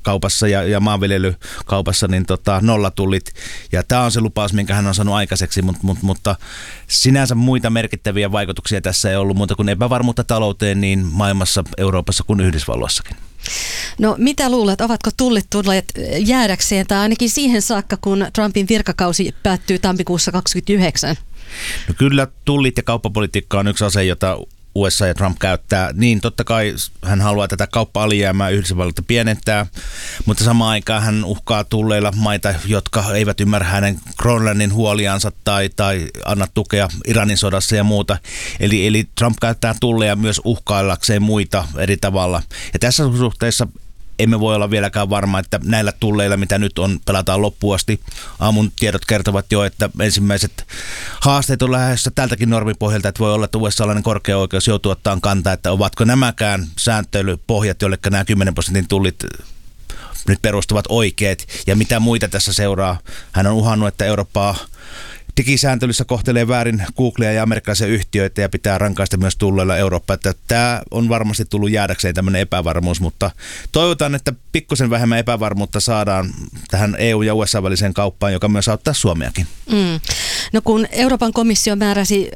kaupassa ja maanviljelykaupassa niin nollatullit. Ja tämä on se lupaus, minkä hän on saanut aikaiseksi, mutta sinänsä muita merkittäviä vaikutuksia tässä ei ollut muuta kuin epävarmuutta talouteen niin maailmassa, Euroopassa kuin Yhdysvalloissakin. No mitä luulet, ovatko tullit tulleet jäädäkseen tai ainakin siihen saakka, kun Trumpin virkakausi päättyy tammikuussa 2029? No kyllä tullit ja kauppapolitiikka on yksi ase, jota USA ja Trump käyttää. Niin totta kai hän haluaa tätä kauppa-alijäämää Yhdysvalloilta pienentää, mutta samaan aikaan hän uhkaa tulleilla maita, jotka eivät ymmärrä hänen Grönlannin huoliansa tai anna tukea Iranin sodassa ja muuta. Eli Trump käyttää tulleja myös uhkaillakseen muita eri tavalla. Ja tässä suhteessa emme voi olla vieläkään varma, että näillä tulleilla, mitä nyt on, pelataan loppuun asti. Aamun tiedot kertovat jo, että ensimmäiset haasteet on lähdössä tältäkin normipohjalta, että voi olla, että USA-lainen korkea oikeus joutuu ottaa kantaa, että ovatko nämäkään sääntelypohjat, jolle nämä 10% tullit nyt perustuvat oikeat, ja mitä muita tässä seuraa. Hän on uhannut, että Eurooppaa digisääntelyssä kohtelee väärin Googlea ja amerikkalaisia yhtiöitä ja pitää rankaista myös tulleilla Eurooppaa. Että tämä on varmasti tullut jäädäkseen tämmöinen epävarmuus, mutta toivotaan, että pikkusen vähemmän epävarmuutta saadaan tähän EU- ja USA-väliseen kauppaan, joka myös auttaa Suomeakin. No kun Euroopan komissio määräsi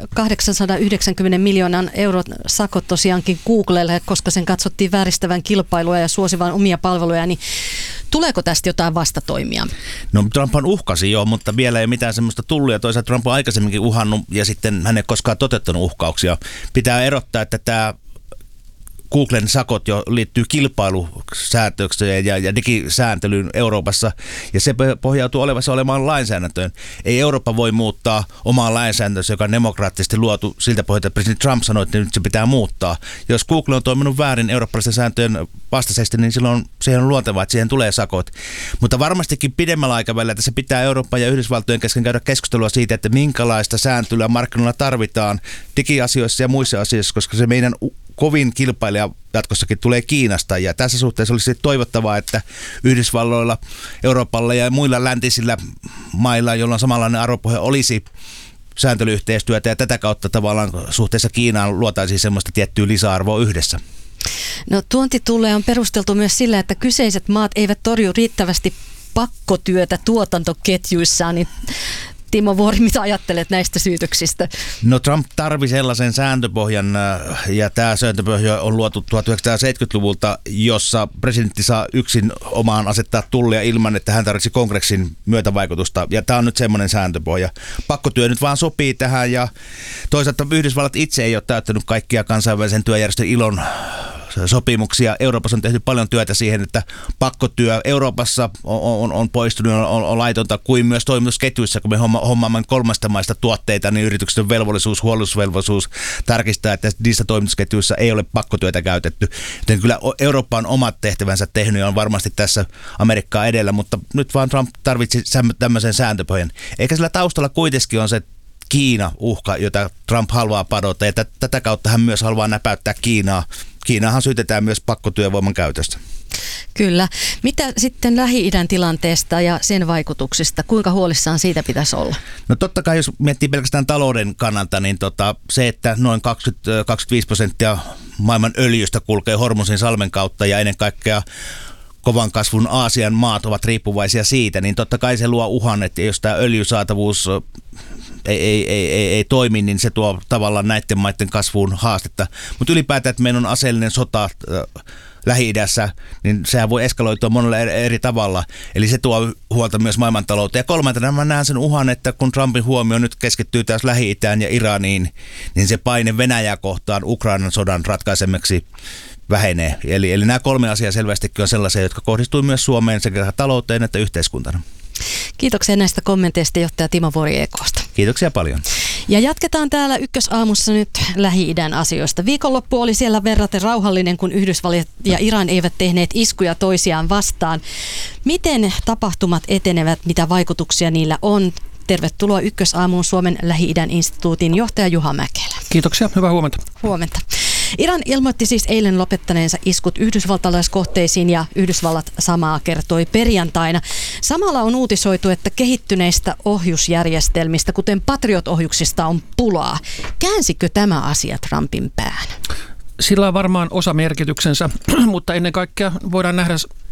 890 miljoonan euron sakot tosiaankin Googlelle, koska sen katsottiin vääristävän kilpailua ja suosivan omia palveluja, niin tuleeko tästä jotain vastatoimia? No Trump uhkasi jo, mutta vielä ei mitään semmoista tullut. Ja toisaalta Trump on aikaisemminkin uhannut ja sitten hän ei koskaan toteuttanut uhkauksia. Pitää erottaa, että tämä Googlen sakot jo liittyy kilpailusäätökseen ja digisääntelyyn Euroopassa, ja se pohjautuu olevassa olemaan lainsäädäntöön. Ei Eurooppa voi muuttaa omaa lainsäädäntönsä, joka on demokraattisesti luotu siltä pohjalta, että presidentti Trump sanoi, että nyt se pitää muuttaa. Jos Google on toiminut väärin eurooppalaisten sääntöjen vastaisesti, niin silloin siihen on luontevaa, että siihen tulee sakot. Mutta varmastikin pidemmällä aikavälillä, että se pitää Euroopan ja Yhdysvaltojen kesken käydä keskustelua siitä, että minkälaista sääntelyä markkinoilla tarvitaan digiasioissa ja muissa asioissa, koska se meidän kovin kilpailija jatkossakin tulee Kiinasta, ja tässä suhteessa olisi toivottavaa, että Yhdysvalloilla, Euroopalla ja muilla läntisillä mailla, joilla on samanlainen arvopohja, olisi sääntelyyhteistyötä, ja tätä kautta tavallaan suhteessa Kiinaan luotaisiin semmoista tiettyä lisäarvoa yhdessä. No tuontitulleja on perusteltu myös sillä, että kyseiset maat eivät torju riittävästi pakkotyötä tuotantoketjuissaan, niin Timo Vuori, mitä ajattelet näistä syytöksistä? No Trump tarvii sellaisen sääntöpohjan, ja tämä sääntöpohja on luotu 1970-luvulta, jossa presidentti saa yksin omaan asettaa tullia ilman, että hän tarvitsi kongressin myötävaikutusta, ja tämä on nyt semmoinen sääntöpohja. Pakkotyö nyt vaan sopii tähän, ja toisaalta Yhdysvallat itse ei ole täyttänyt kaikkia kansainvälisen työjärjestön ILOn sopimuksia. Euroopassa on tehty paljon työtä siihen, että pakkotyö Euroopassa on poistunut, on laitonta, kuin myös toimitusketjuissa, kun me hommaamme kolmesta maista tuotteita, niin yrityksen velvollisuus, huolellisuusvelvollisuus tarkistaa, että niissä toimitusketjuissa ei ole pakkotyötä käytetty. Joten kyllä Eurooppa on omat tehtävänsä tehnyt ja on varmasti tässä Amerikkaa edellä, mutta nyt vaan Trump tarvitsi tämmöisen sääntöpohjan. Eikä sillä taustalla kuitenkin on se Kiina-uhka, jota Trump haluaa padota, ja tätä kautta hän myös haluaa näpäyttää Kiinaa. Kiinahan syytetään myös pakkotyövoiman käytöstä. Kyllä. Mitä sitten Lähi-idän tilanteesta ja sen vaikutuksista? Kuinka huolissaan siitä pitäisi olla? No totta kai, jos miettii pelkästään talouden kannalta, niin se, että noin 25% maailman öljystä kulkee Hormuzin salmen kautta ja ennen kaikkea kovan kasvun Aasian maat ovat riippuvaisia siitä, niin totta kai se luo uhan, että jos tämä öljysaatavuus ei toimi, niin se tuo tavallaan näiden maiden kasvuun haastetta. Mutta ylipäätään, että meillä on aseellinen sota Lähi-idässä, niin sehän voi eskaloitua monella eri tavalla. Eli se tuo huolta myös maailmantalouteen. Ja kolmantena mä näen sen uhan, että kun Trumpin huomio nyt keskittyy taas Lähi-itään ja Iraniin, niin se paine Venäjää kohtaan Ukrainan sodan ratkaisemiseksi vähenee. Eli nämä kolme asiaa selvästikin on sellaisia, jotka kohdistuu myös Suomeen sekä talouteen että yhteiskuntana. Kiitoksia näistä kommenteista johtaja Timo Vuori EK:sta. Kiitoksia paljon. Ja jatketaan täällä Ykkösaamussa nyt Lähi-idän asioista. Viikonloppu oli siellä verraten rauhallinen, kun Yhdysvallat ja Iran eivät tehneet iskuja toisiaan vastaan. Miten tapahtumat etenevät, mitä vaikutuksia niillä on? Tervetuloa Ykkösaamuun Suomen Lähi-idän instituutin johtaja Juha Mäkelä. Kiitoksia, hyvää huomenta. Huomenta. Iran ilmoitti siis eilen lopettaneensa iskut yhdysvaltalaiskohteisiin ja Yhdysvallat samaa kertoi perjantaina. Samalla on uutisoitu, että kehittyneistä ohjusjärjestelmistä, kuten Patriot-ohjuksista, on pulaa. Käänsikö tämä asia Trumpin pään? Sillä on varmaan osa merkityksensä, mutta ennen kaikkea voidaan nähdä